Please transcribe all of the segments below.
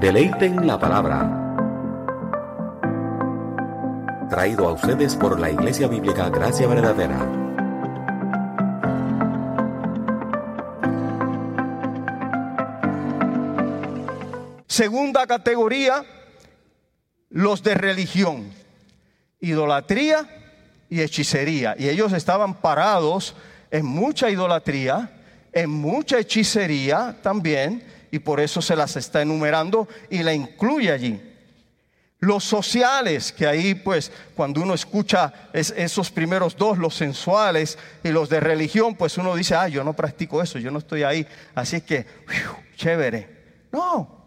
Deleiten la palabra. Traído a ustedes por la Iglesia Bíblica Gracia Verdadera. Segunda categoría, los de religión, idolatría y hechicería. Y ellos estaban parados en mucha idolatría, en mucha hechicería también, y por eso se las está enumerando y la incluye allí. Los sociales, que ahí pues cuando uno escucha esos primeros dos, los sensuales y los de religión, pues uno dice, yo no practico eso, yo no estoy ahí, así es que, chévere. No.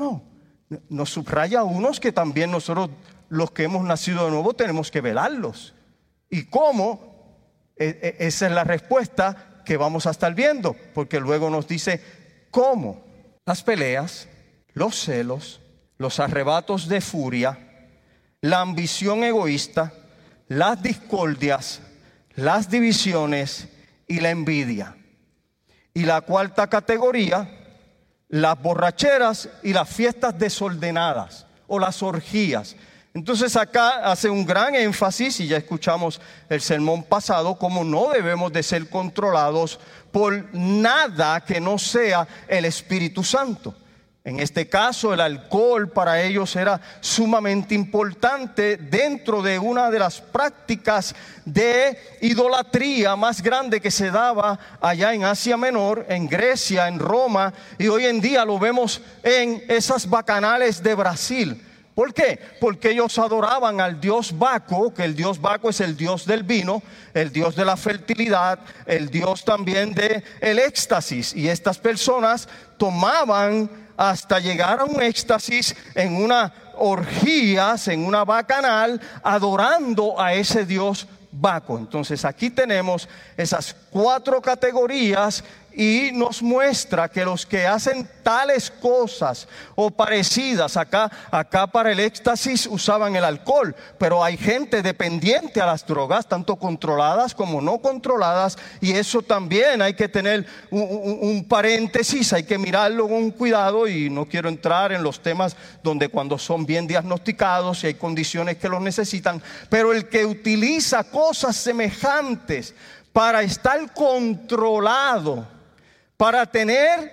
Nos subraya unos que también nosotros, los que hemos nacido de nuevo, tenemos que velarlos. ¿Y cómo? Esa es la respuesta que vamos a estar viendo, porque luego nos dice cómo. Las peleas, los celos, los arrebatos de furia, la ambición egoísta, las discordias, las divisiones y la envidia. Y la cuarta categoría, las borracheras y las fiestas desordenadas o las orgías. Entonces acá hace un gran énfasis, y ya escuchamos el sermón pasado, como no debemos de ser controlados por nada que no sea el Espíritu Santo. En este caso, el alcohol para ellos era sumamente importante dentro de una de las prácticas de idolatría más grande que se daba allá en Asia Menor, en Grecia, en Roma, y hoy en día lo vemos en esas bacanales de Brasil. ¿Por qué? Porque ellos adoraban al dios Baco, que el dios Baco es el dios del vino, el dios de la fertilidad, el dios también del éxtasis. Y estas personas tomaban hasta llegar a un éxtasis en una orgías, en una bacanal, adorando a ese dios Baco. Entonces aquí tenemos esas cuatro categorías y nos muestra que los que hacen tales cosas o parecidas, acá para el éxtasis usaban el alcohol, pero hay gente dependiente a las drogas, tanto controladas como no controladas, y eso también hay que tener un paréntesis, hay que mirarlo con cuidado, y no quiero entrar en los temas donde cuando son bien diagnosticados y hay condiciones que los necesitan, pero el que utiliza cosas semejantes para estar controlado, para tener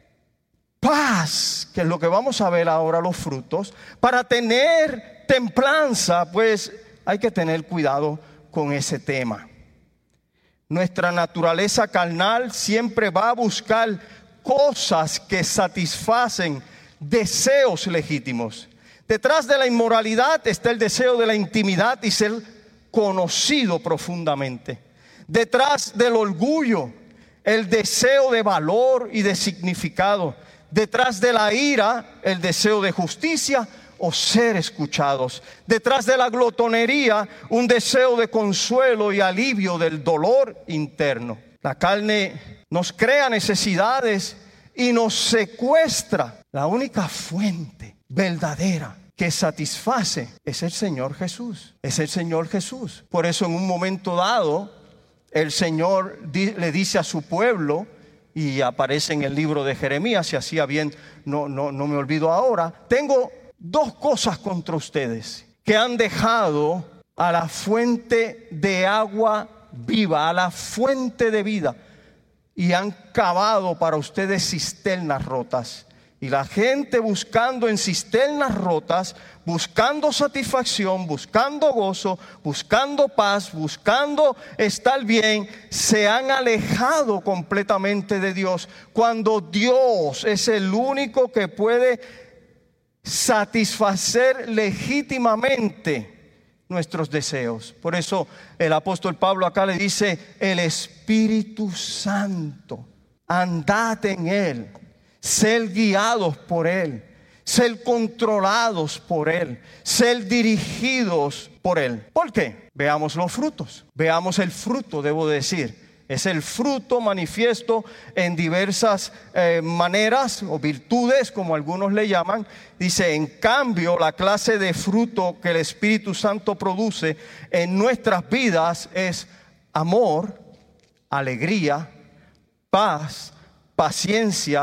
paz, que es lo que vamos a ver ahora, los frutos, para tener templanza, pues hay que tener cuidado con ese tema. Nuestra naturaleza carnal siempre va a buscar cosas que satisfacen deseos legítimos. Detrás de la inmoralidad está el deseo de la intimidad y ser conocido profundamente. Detrás del orgullo, el deseo de valor y de significado. Detrás de la ira, el deseo de justicia o ser escuchados. Detrás de la glotonería, un deseo de consuelo y alivio del dolor interno. La carne nos crea necesidades y nos secuestra. La única fuente verdadera que satisface es el Señor Jesús. Es el Señor Jesús. Por eso en un momento dado, el Señor le dice a su pueblo, y aparece en el libro de Jeremías, si hacía bien, no me olvido ahora: tengo dos cosas contra ustedes, que han dejado a la fuente de agua viva, a la fuente de vida, y han cavado para ustedes cisternas rotas. Y la gente buscando en cisternas rotas, buscando satisfacción, buscando gozo, buscando paz, buscando estar bien, se han alejado completamente de Dios, cuando Dios es el único que puede satisfacer legítimamente nuestros deseos. Por eso el apóstol Pablo acá le dice: el Espíritu Santo, andad en Él, ser guiados por Él, ser controlados por Él, ser dirigidos por Él. ¿Por qué? Veamos los frutos. Veamos el fruto, debo decir. Es el fruto manifiesto en diversas maneras o virtudes, como algunos le llaman. Dice: en cambio, la clase de fruto que el Espíritu Santo produce en nuestras vidas es amor, alegría, paz, paciencia,